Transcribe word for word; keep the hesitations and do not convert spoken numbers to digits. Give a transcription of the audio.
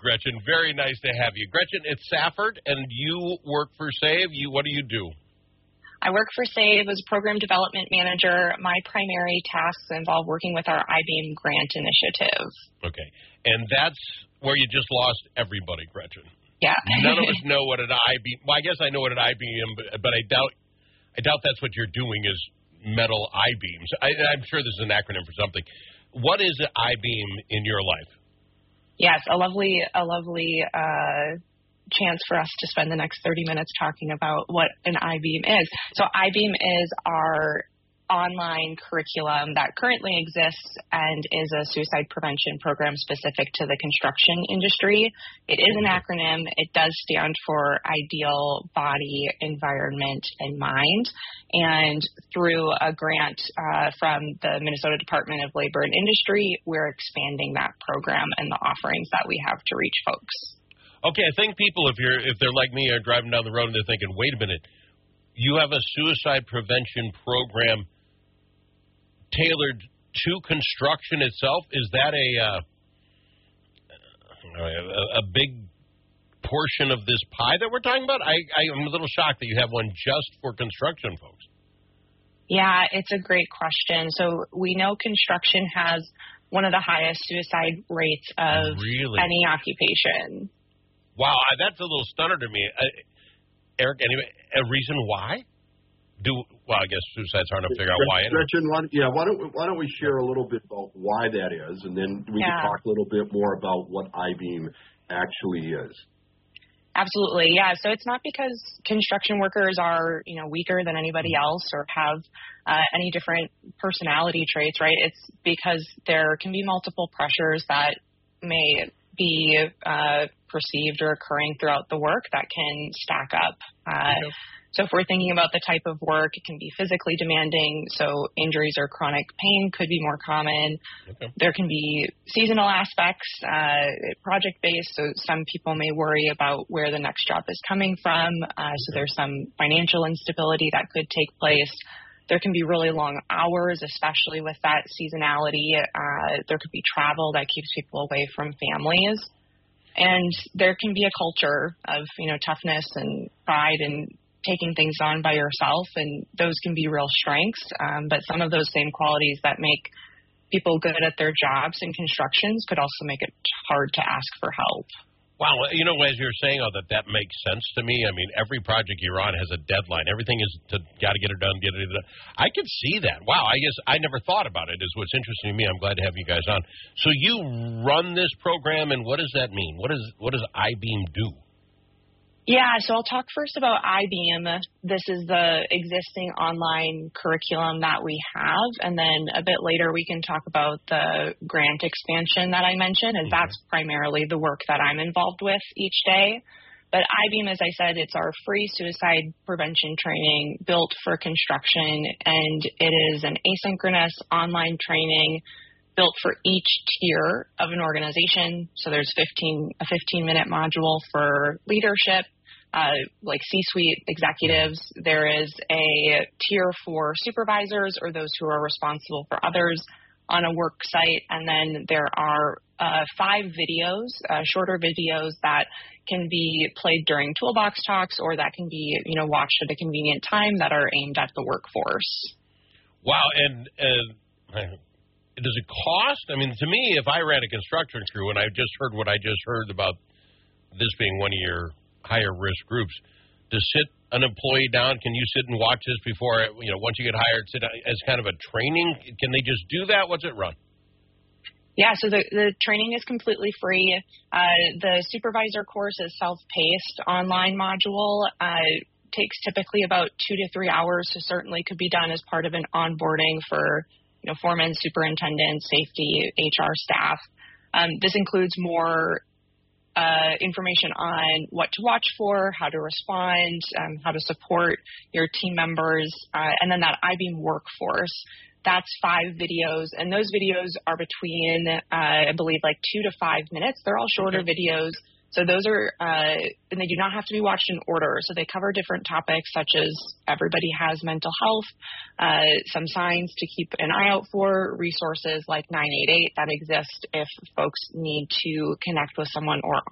Gretchen. Very nice to have you. Gretchen, it's Safford, and you work for SAVE. You, what do you do? I work for SAVE as Program Development Manager. My primary tasks involve working with our I-Beam grant initiative. Okay. And that's where you just lost everybody, Gretchen. Yeah. None of us know what an I-Beam, well, I guess I know what an I-Beam, but, but I doubt I doubt that's what you're doing is metal I-Beams. I, I'm sure this is an acronym for something. What is an I-Beam in your life? Yes, a lovely, a lovely uh, chance for us to spend the next thirty minutes talking about what an I-Beam is. So I-Beam is our online curriculum that currently exists and is a suicide prevention program specific to the construction industry. It is an acronym. It does stand for Ideal Body, Environment, and Mind. And through a grant uh, from the Minnesota Department of Labor and Industry, we're expanding that program and the offerings that we have to reach folks. Okay, I think people, if you're if they're like me, are driving down the road and they're thinking, wait a minute, you have a suicide prevention program tailored to construction itself. Is that a uh, a, a big portion of this pie that we're talking about? I, I'm a little shocked that you have one just for construction folks. Yeah, it's a great question. So we know construction has one of the highest suicide rates of really? any occupation. Wow, that's a little stunner to me. Uh, Eric, anyway, a reason why? Do well, I guess suicide's hard to figure out why. Gretchen, why, yeah, why don't we, why don't we share a little bit about why that is, and then we yeah. can talk a little bit more about what I-Beam actually is. Absolutely, yeah. So it's not because construction workers are, you know, weaker than anybody else or have uh, any different personality traits, right? It's because there can be multiple pressures that may be uh, perceived or occurring throughout the work that can stack up. Uh, okay. So if we're thinking about the type of work, it can be physically demanding. So injuries or chronic pain could be more common. Okay. There can be seasonal aspects, uh, project-based. So some people may worry about where the next job is coming from. Uh, okay. So there's some financial instability that could take place. There can be really long hours, especially with that seasonality. Uh, there could be travel that keeps people away from families. And there can be a culture of, you know, toughness and pride and taking things on by yourself, and those can be real strengths. Um, but some of those same qualities that make people good at their jobs in constructions could also make it hard to ask for help. Wow, you know, as you're saying all that, that makes sense to me. I mean, every project you're on has a deadline. Everything is to got to get it done, get it done. I could see that. Wow, I guess I never thought about it. Is what's interesting to me. I'm glad to have you guys on. So you run this program, and what does that mean? What is what does I-Beam do? Yeah, so I'll talk first about I-Beam. This is the existing online curriculum that we have, and then a bit later we can talk about the grant expansion that I mentioned, and that's primarily the work that I'm involved with each day. But I-Beam, as I said, it's our free suicide prevention training built for construction, and it is an asynchronous online training built for each tier of an organization. So there's fifteen a fifteen-minute module for leadership, uh, like C-suite executives. There is a tier for supervisors or those who are responsible for others on a work site. And then there are uh, five videos, uh, shorter videos that can be played during toolbox talks or that can be, you know, watched at a convenient time that are aimed at the workforce. Wow. And uh, does it cost? I mean, to me, if I ran a construction crew and I just heard what I just heard about this being one of your higher risk groups, to sit an employee down, can you sit and watch this before, you know, once you get hired, sit as kind of a training? Can they just do that? What's it run? Yeah, so the, the training is completely free. Uh, the supervisor course is self-paced online module. Uh, takes typically about two to three hours, so certainly could be done as part of an onboarding for, you know, foremen, superintendents, safety, H R staff. Um, this includes more uh, information on what to watch for, how to respond, um, how to support your team members, uh, and then that I-Beam workforce. That's five videos, and those videos are between, uh, I believe, like two to five minutes. They're all shorter okay. videos. So those are, uh, and they do not have to be watched in order. So they cover different topics such as everybody has mental health, uh, some signs to keep an eye out for, resources like nine eight eight that exist if folks need to connect with someone or